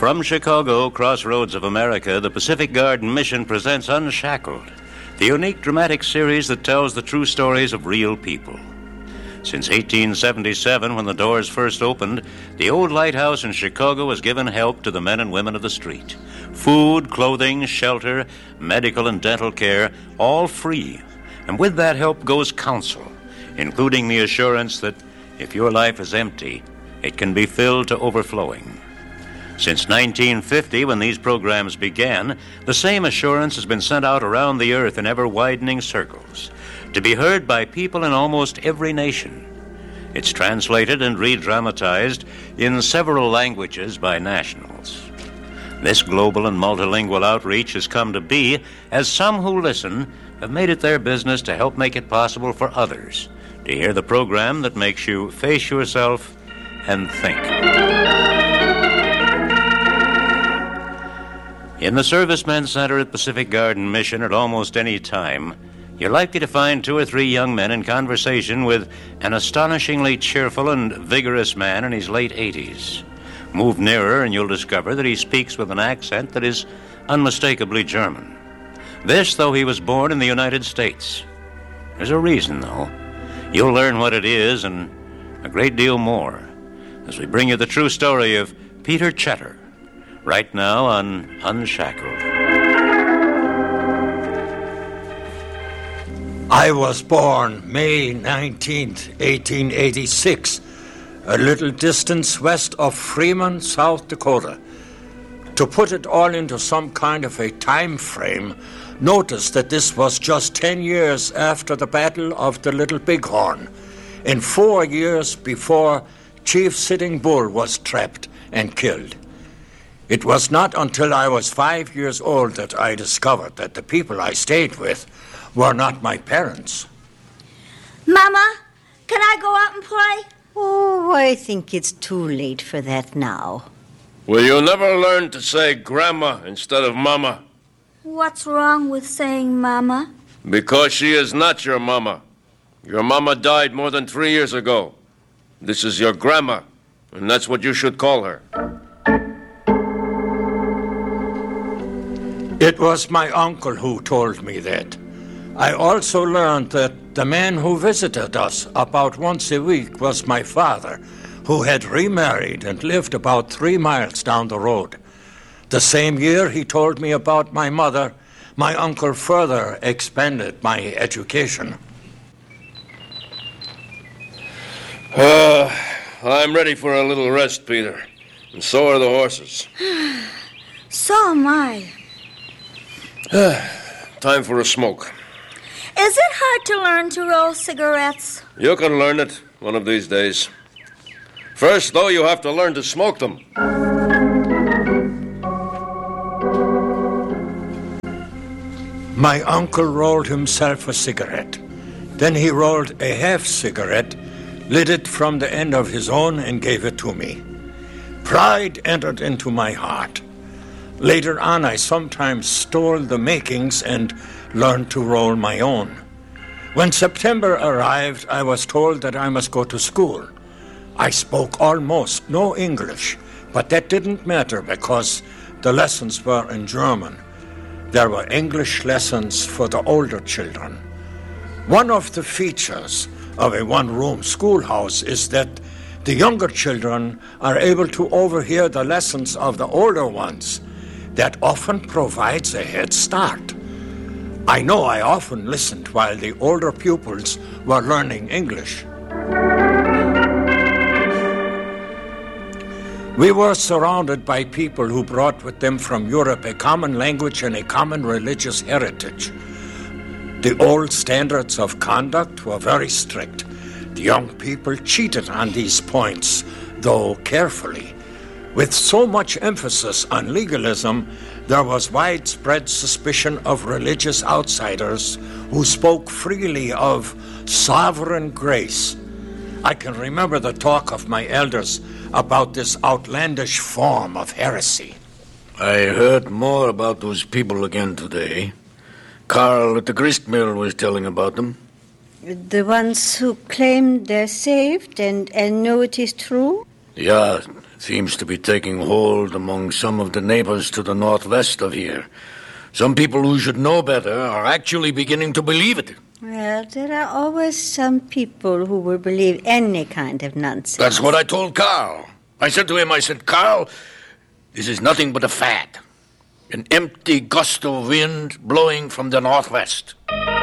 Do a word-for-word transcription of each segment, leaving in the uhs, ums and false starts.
From Chicago, crossroads of America, the Pacific Garden Mission presents Unshackled, the unique dramatic series that tells the true stories of real people. Since eighteen seventy-seven, when the doors first opened, the old lighthouse in Chicago has given help to the men and women of the street. Food, clothing, shelter, medical and dental care, all free. And with that help goes counsel, including the assurance that if your life is empty, it can be filled to overflowing. Since nineteen fifty, when these programs began, the same assurance has been sent out around the earth in ever-widening circles, to be heard by people in almost every nation. It's translated and re-dramatized in several languages by nationals. This global and multilingual outreach has come to be as some who listen have made it their business to help make it possible for others to hear the program that makes you face yourself and think. In the Servicemen Center at Pacific Garden Mission at almost any time, you're likely to find two or three young men in conversation with an astonishingly cheerful and vigorous man in his late eighties. Move nearer and you'll discover that he speaks with an accent that is unmistakably German. This, though he was born in the United States. There's a reason, though. You'll learn what it is and a great deal more as we bring you the true story of Peter Chetter, right now on Unshackled. I was born May nineteenth, eighteen eighty-six, a little distance west of Freeman, South Dakota. To put it all into some kind of a time frame, notice that this was just ten years after the Battle of the Little Bighorn, and four years before Chief Sitting Bull was trapped and killed. It was not until I was five years old that I discovered that the people I stayed with were not my parents. Mama, can I go out and play? Oh, I think it's too late for that now. Will you never learn to say Grandma instead of Mama? What's wrong with saying Mama? Because she is not your Mama. Your Mama died more than three years ago. This is your Grandma, and that's what you should call her. It was my uncle who told me that. I also learned that the man who visited us about once a week was my father, who had remarried and lived about three miles down the road. The same year he told me about my mother, my uncle further expanded my education. Uh, I'm ready for a little rest, Peter. And so are the horses. So am I. Time for a smoke. Is it hard to learn to roll cigarettes? You can learn it one of these days. First, though, you have to learn to smoke them. My uncle rolled himself a cigarette. Then he rolled a half cigarette, lit it from the end of his own, and gave it to me. Pride entered into my heart. Later on, I sometimes stole the makings and learned to roll my own. When September arrived, I was told that I must go to school. I spoke almost no English, but that didn't matter because the lessons were in German. There were English lessons for the older children. One of the features of a one-room schoolhouse is that the younger children are able to overhear the lessons of the older ones. That often provides a head start. I know I often listened while the older pupils were learning English. We were surrounded by people who brought with them from Europe a common language and a common religious heritage. The old standards of conduct were very strict. The young people cheated on these points, though carefully. With so much emphasis on legalism, there was widespread suspicion of religious outsiders who spoke freely of sovereign grace. I can remember the talk of my elders about this outlandish form of heresy. I heard more about those people again today. Carl at the grist mill was telling about them. The ones who claim they're saved and, and know it is true? Yeah, seems to be taking hold among some of the neighbors to the northwest of here. Some people who should know better are actually beginning to believe it. Well, there are always some people who will believe any kind of nonsense. That's what I told Carl. I said to him, I said, Carl, this is nothing but a fad. An empty gust of wind blowing from the northwest.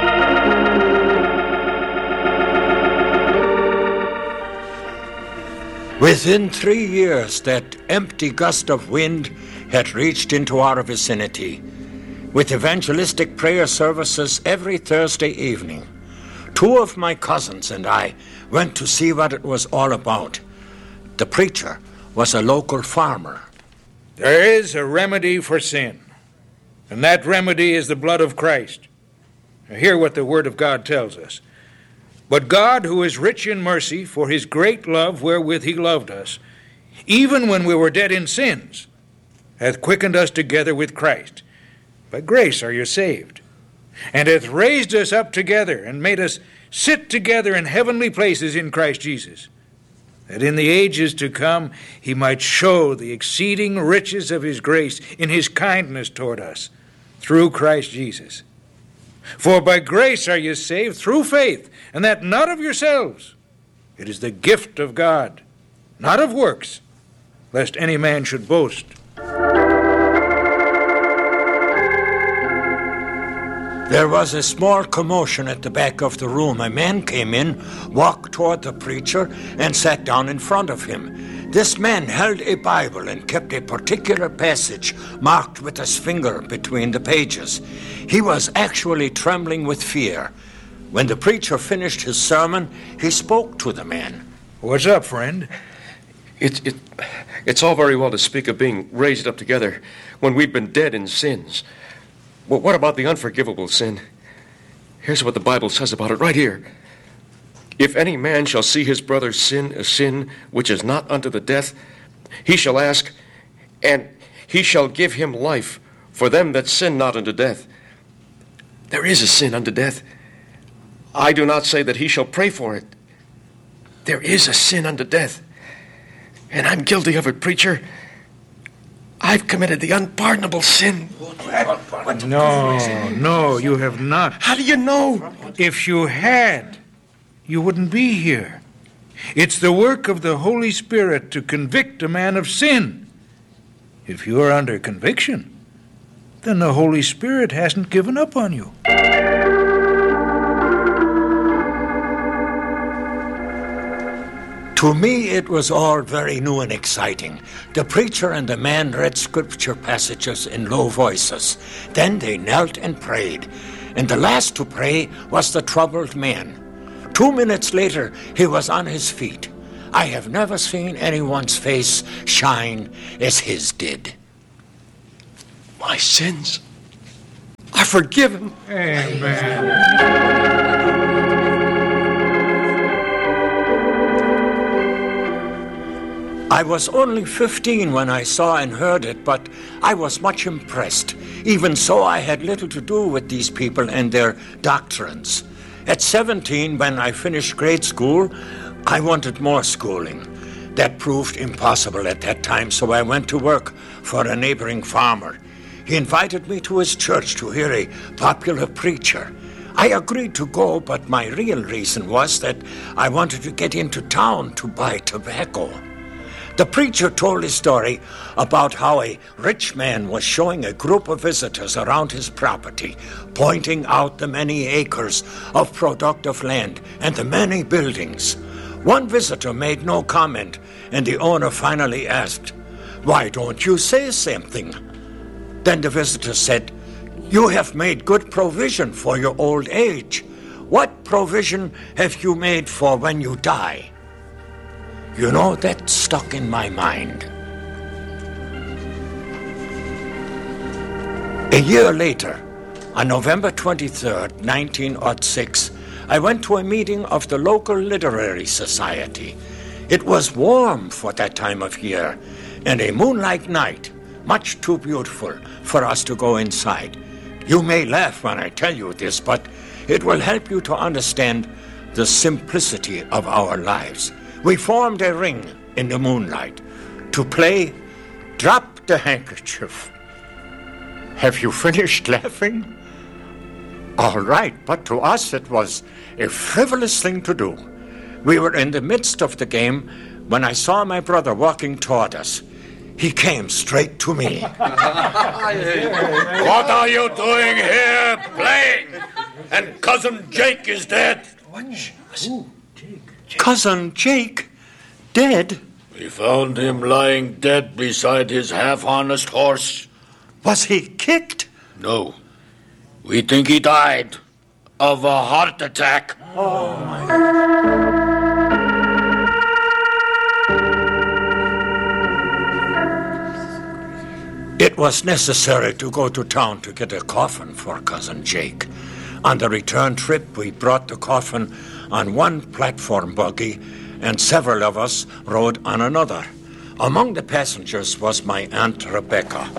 Within three years, that empty gust of wind had reached into our vicinity, with evangelistic prayer services every Thursday evening. Two of my cousins and I went to see what it was all about. The preacher was a local farmer. There is a remedy for sin, and that remedy is the blood of Christ. Now, hear what the Word of God tells us. But God, who is rich in mercy, for his great love wherewith he loved us, even when we were dead in sins, hath quickened us together with Christ. By grace are you saved, and hath raised us up together, and made us sit together in heavenly places in Christ Jesus, that in the ages to come he might show the exceeding riches of his grace in his kindness toward us, through Christ Jesus. For by grace are you saved through faith, and that not of yourselves. It is the gift of God, not of works, lest any man should boast. There was a small commotion at the back of the room. A man came in, walked toward the preacher, and sat down in front of him. This man held a Bible and kept a particular passage marked with his finger between the pages. He was actually trembling with fear. When the preacher finished his sermon, he spoke to the man. What's up, friend? It's, it, it's all very well to speak of being raised up together when we've been dead in sins. Well, what about the unforgivable sin? Here's what the Bible says about it right here. If any man shall see his brother sin a sin which is not unto the death, he shall ask, and he shall give him life for them that sin not unto death. There is a sin unto death. I do not say that he shall pray for it. There is a sin unto death. And I'm guilty of it, preacher. I've committed the unpardonable sin. No, no, you have not. How do you know? If you had, you wouldn't be here. It's the work of the Holy Spirit to convict a man of sin. If you are under conviction, then the Holy Spirit hasn't given up on you. To me, it was all very new and exciting. The preacher and the man read scripture passages in low voices. Then they knelt and prayed. And the last to pray was the troubled man. Two minutes later, he was on his feet. I have never seen anyone's face shine as his did. My sins are forgiven. Amen. I was only fifteen when I saw and heard it, but I was much impressed. Even so, I had little to do with these people and their doctrines. At seventeen, when I finished grade school, I wanted more schooling. That proved impossible at that time, so I went to work for a neighboring farmer. He invited me to his church to hear a popular preacher. I agreed to go, but my real reason was that I wanted to get into town to buy tobacco. The preacher told a story about how a rich man was showing a group of visitors around his property, pointing out the many acres of productive land and the many buildings. One visitor made no comment, and the owner finally asked, "Why don't you say something?" Then the visitor said, "You have made good provision for your old age. What provision have you made for when you die?" You know, that stuck in my mind. A year later, on November twenty-third, nineteen oh six, I went to a meeting of the local literary society. It was warm for that time of year, and a moonlight night, much too beautiful for us to go inside. You may laugh when I tell you this, but it will help you to understand the simplicity of our lives. We formed a ring in the moonlight. to play Drop the Handkerchief. Have you finished laughing? All right, but to us it was a frivolous thing to do. We were in the midst of the game when I saw my brother walking toward us. He came straight to me. What are you doing here playing? And Cousin Jake is dead. Cousin Jake? Dead? We found him lying dead beside his half-harnessed horse. Was he kicked? No. We think he died of a heart attack. Oh, my... It was necessary to go to town to get a coffin for Cousin Jake. On the return trip, we brought the coffin on one platform buggy, and several of us rode on another. Among the passengers was my Aunt Rebecca.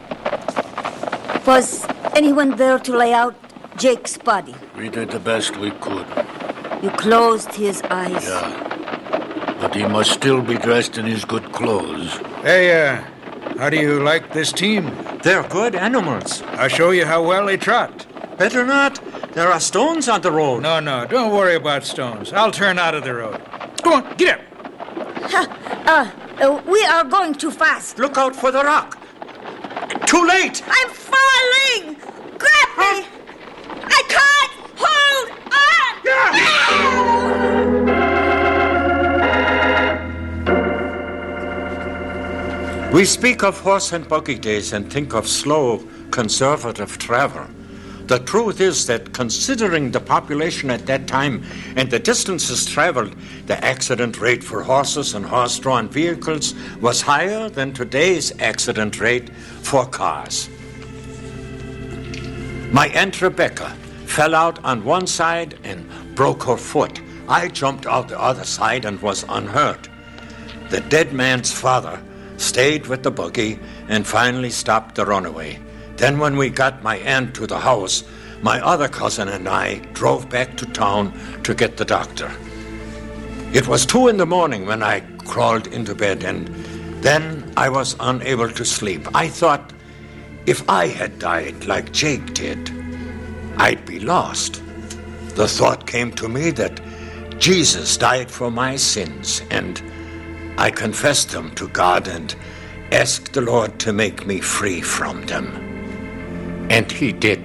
Was anyone there to lay out Jake's body? We did the best we could. You closed his eyes. Yeah. But he must still be dressed in his good clothes. Hey, uh, how do you like this team? They're good animals. I'll show you how well they trot. Better not. There are stones on the road. No, no, don't worry about stones. I'll turn out of the road. Go on, get up. Uh, uh, we are going too fast. Look out for the rock. Too late. I'm falling! Grab me! I can't hold on! We speak of horse and buggy days and think of slow, conservative travel. The truth is that considering the population at that time and the distances traveled, the accident rate for horses and horse-drawn vehicles was higher than today's accident rate for cars. My Aunt Rebecca fell out on one side and broke her foot. I jumped out the other side and was unhurt. The dead man's father stayed with the buggy and finally stopped the runaway. Then when we got my aunt to the house, my other cousin and I drove back to town to get the doctor. It was two in the morning when I crawled into bed, and then I was unable to sleep. I thought if I had died like Jake did, I'd be lost. The thought came to me that Jesus died for my sins, and I confessed them to God and asked the Lord to make me free from them. And he did.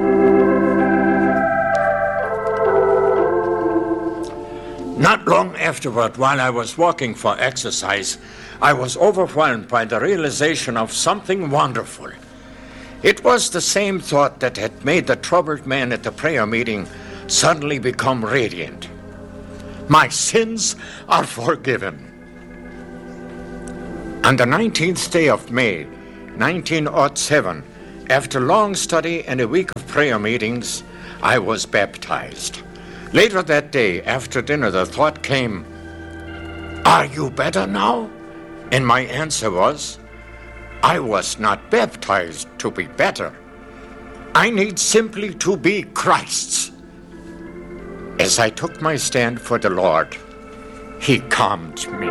Not long afterward, while I was walking for exercise, I was overwhelmed by the realization of something wonderful. It was the same thought that had made the troubled man at the prayer meeting suddenly become radiant. My sins are forgiven. On the nineteenth day of May, nineteen oh seven, after long study and a week of prayer meetings, I was baptized. Later that day, after dinner, the thought came, "Are you better now?" And my answer was, I was not baptized to be better. I need simply to be Christ's. As I took my stand for the Lord, he calmed me.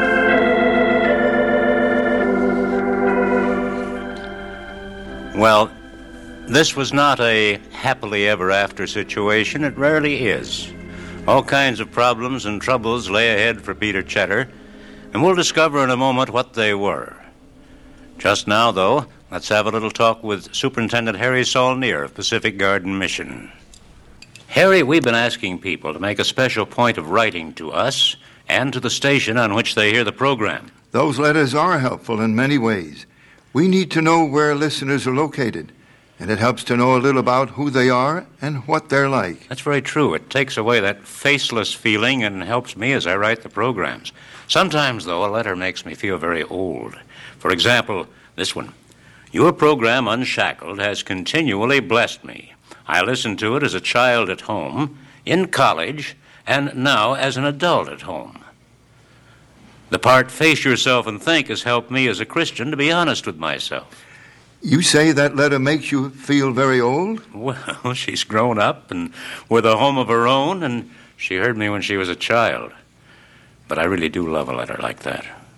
Well, this was not a happily ever after situation. It rarely is. All kinds of problems and troubles lay ahead for Peter Cheddar, and we'll discover in a moment what they were. Just now, though, let's have a little talk with Superintendent Harry Saulnier of Pacific Garden Mission. Harry, we've been asking people to make a special point of writing to us and to the station on which they hear the program. Those letters are helpful in many ways. We need to know where listeners are located, and it helps to know a little about who they are and what they're like. That's very true. It takes away that faceless feeling and helps me as I write the programs. Sometimes, though, a letter makes me feel very old. For example, this one. Your program, Unshackled, has continually blessed me. I listened to it as a child at home, in college, and now as an adult at home. The part Face Yourself and Think has helped me as a Christian to be honest with myself. You say that letter makes you feel very old? Well, she's grown up and with a home of her own, and she heard me when she was a child. But I really do love a letter like that.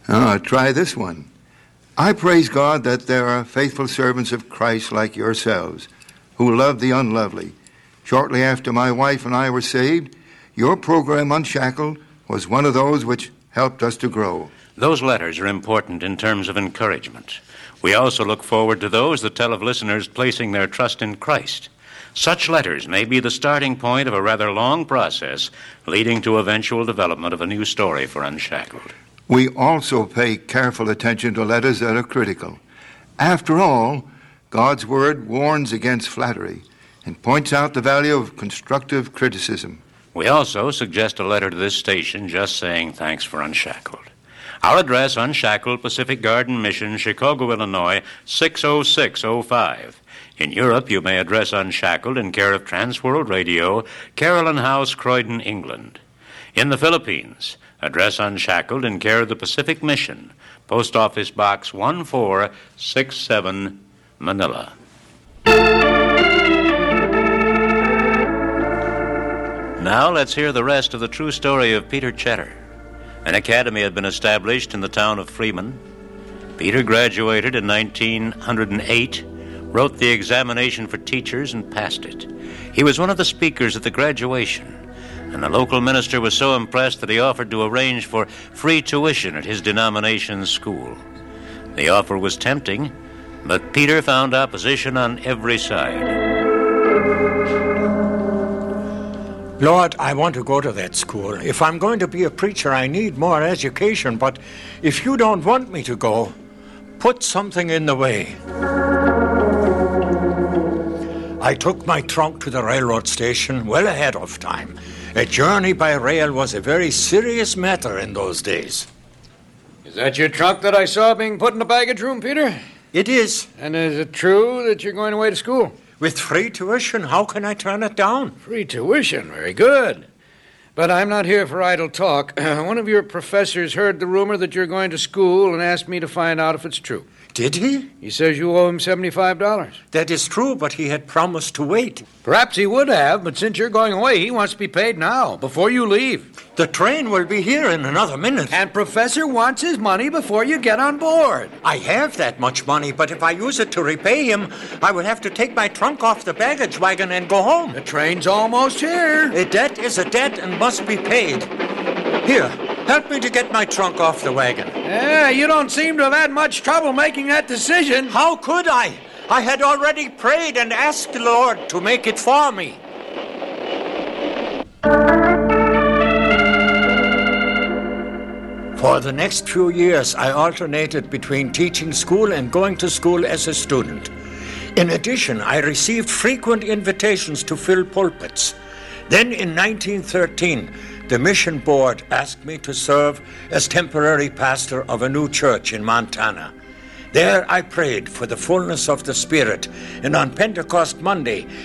Ah, try this one. I praise God that there are faithful servants of Christ like yourselves who love the unlovely. Shortly after my wife and I were saved, your program, Unshackled, was one of those which helped us to grow. Those letters are important in terms of encouragement. We also look forward to those that tell of listeners placing their trust in Christ. Such letters may be the starting point of a rather long process leading to eventual development of a new story for Unshackled. We also pay careful attention to letters that are critical. After all, God's Word warns against flattery and points out the value of constructive criticism. We also suggest a letter to this station just saying thanks for Unshackled. Our address, Unshackled, Pacific Garden Mission, Chicago, Illinois, six oh six oh five. In Europe, you may address Unshackled in care of Transworld Radio, Carolyn House, Croydon, England. In the Philippines, address Unshackled in care of the Pacific Mission, Post Office Box one four six seven, Manila. Now let's hear the rest of the true story of Peter Cheddar. An academy had been established in the town of Freeman. Peter graduated in nineteen oh eight, wrote the examination for teachers, and passed it. He was one of the speakers at the graduation, and the local minister was so impressed that he offered to arrange for free tuition at his denomination's school. The offer was tempting, but Peter found opposition on every side. Lord, I want to go to that school. If I'm going to be a preacher, I need more education, but if you don't want me to go, put something in the way. I took my trunk to the railroad station well ahead of time. A journey by rail was a very serious matter in those days. Is that your trunk that I saw being put in the baggage room, Peter? It is. And is it true that you're going away to school? With free tuition, how can I turn it down? Free tuition, very good. But I'm not here for idle talk. One of your professors heard the rumor that you're going to school and asked me to find out if it's true. Did he? He says you owe him seventy-five dollars. That is true, but he had promised to wait. Perhaps he would have, but since you're going away, he wants to be paid now, before you leave. The train will be here in another minute. And Professor wants his money before you get on board. I have that much money, but if I use it to repay him, I will have to take my trunk off the baggage wagon and go home. The train's almost here. A debt is a debt and must be paid. Here, help me to get my trunk off the wagon. Yeah, you don't seem to have had much trouble making that decision. How could I? I had already prayed and asked the Lord to make it for me. For the next few years, I alternated between teaching school and going to school as a student. In addition, I received frequent invitations to fill pulpits. Then in nineteen thirteen, the mission board asked me to serve as temporary pastor of a new church in Montana. There I prayed for the fullness of the Spirit, and on Pentecost Monday,